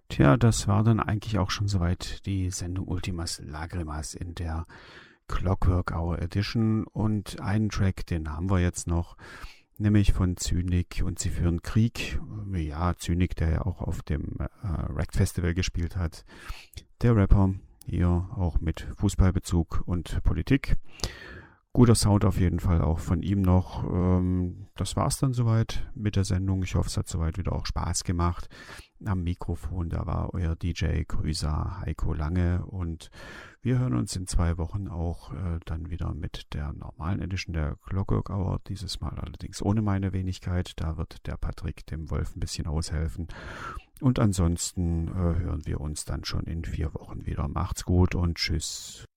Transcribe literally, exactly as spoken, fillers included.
Tja, das war dann eigentlich auch schon soweit die Sendung Ultimas Lagrimas in der Clockwork Hour Edition. Und einen Track, den haben wir jetzt noch, nämlich von Zynik und Sie führen Krieg. Ja, Zynik, der ja auch auf dem äh, Wrecked Festival gespielt hat. Der Rapper, hier auch mit Fußballbezug und Politik. Guter Sound auf jeden Fall auch von ihm noch. Ähm, das war's dann soweit mit der Sendung. Ich hoffe, es hat soweit wieder auch Spaß gemacht. Am Mikrofon, da war euer D J Grüßer Heiko Lange und wir hören uns in zwei Wochen auch äh, dann wieder mit der normalen Edition der Clockwork Hour. Dieses Mal allerdings ohne meine Wenigkeit. Da wird der Patrick dem Wolf ein bisschen aushelfen. Und ansonsten äh, hören wir uns dann schon in vier Wochen wieder. Macht's gut und tschüss.